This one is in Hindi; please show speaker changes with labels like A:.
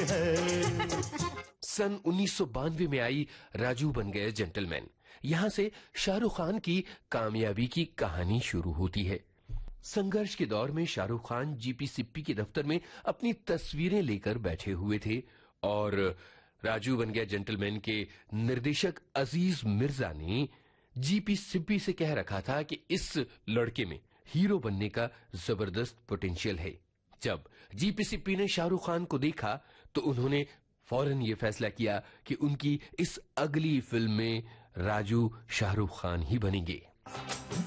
A: है।
B: सन 1992 में आई राजू बन गए जेंटलमैन। यहां से शाहरुख खान की कामयाबी की कहानी शुरू होती है। संघर्ष के दौर में शाहरुख खान जीपी सिप्पी के दफ्तर में अपनी तस्वीरें लेकर बैठे हुए थे और राजू बन गया जेंटलमैन के निर्देशक अजीज मिर्जा ने जीपी सिप्पी से कह रखा था कि इस लड़के में हीरो बनने का जबरदस्त पोटेंशियल है। जब जीपी सिप्पी ने शाहरुख खान को देखा तो उन्होंने फौरन ये फैसला किया कि उनकी इस अगली फिल्म में राजू शाहरुख खान ही बनेंगे।